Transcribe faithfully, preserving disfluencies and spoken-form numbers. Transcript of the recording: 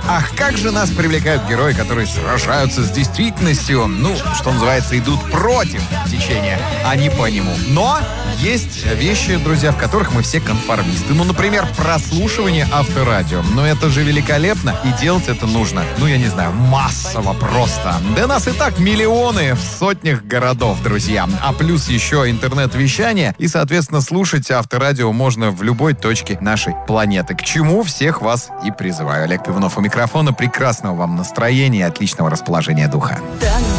Ах, как же нас привлекают герои, которые сражаются с действительностью. Ну, что называется, идут против течения, а не по нему. Но есть вещи, друзья, в которых мы все конформисты. Ну, например, прослушивание авторадио. Но это же великолепно, и делать это нужно, ну, я не знаю, массово просто. Да нас и так миллионы в сотнях городов, друзья. А плюс еще интернет-вещание, и, соответственно, слушать авторадио можно в любой точке нашей планеты. К чему всех вас и призываю. Олег Пивнов у микрофона. Прекрасного вам настроения и отличного расположения духа.